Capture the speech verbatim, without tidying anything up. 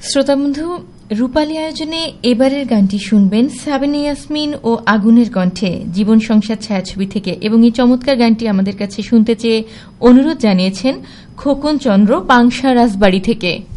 শ্রোতাবন্ধু, রূপালী আয়োজনে এবারের গানটি শুনবেন সাবিনা ইয়াসমিন ও আগুনের কণ্ঠে জীবন সংসার ছায়াছবি থেকে, এবং এই চমৎকার গানটি আমাদের কাছে শুনতে চেয়ে অনুরোধ জানিয়েছেন খোকন চন্দ্র পাংশা রাজবাড়ি থেকে।